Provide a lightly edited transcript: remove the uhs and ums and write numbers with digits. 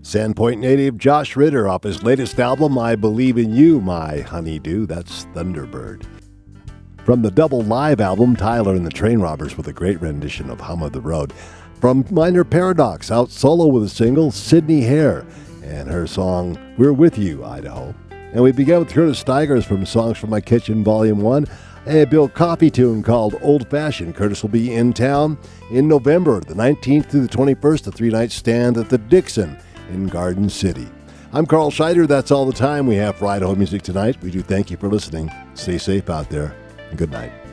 Sandpoint native Josh Ritter off his latest album, I Believe in You, My Honeydew. That's Thunderbird. From the double live album, Tyler and the Train Robbers with a great rendition of Hum of the Road. From Minor Paradox, out solo with a single, Sydney Hare, and her song, We're With You, Idaho. And we began with Curtis Stigers from Songs from My Kitchen, Volume 1, a Bill Coffey tune called Old Fashioned. Curtis will be in town in November, the 19th through the 21st, a three-night stand at the Dixon in Garden City. I'm Carl Scheider. That's all the time we have for Idaho Music Tonight. We do thank you for listening. Stay safe out there, and good night.